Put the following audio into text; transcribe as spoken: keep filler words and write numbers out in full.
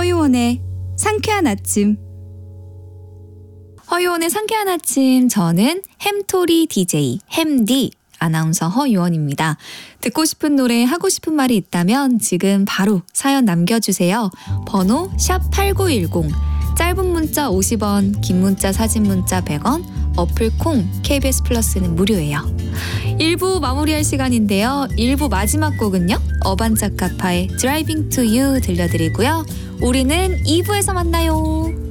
허유원의 상쾌한 아침. 허유원의 상쾌한 아침, 저는 햄토리 디제이 햄디 아나운서 허유원입니다. 듣고 싶은 노래, 하고 싶은 말이 있다면 지금 바로 사연 남겨주세요. 번호 샵 팔구일공, 짧은 문자 오십 원, 긴 문자 사진 문자 백 원, 어플 콩, 케이비에스 플러스는 무료예요. 일 부 마무리할 시간인데요. 일 부 마지막 곡은요, 어반자카파의 Driving to You 들려드리고요. 우리는 이 부에서 만나요.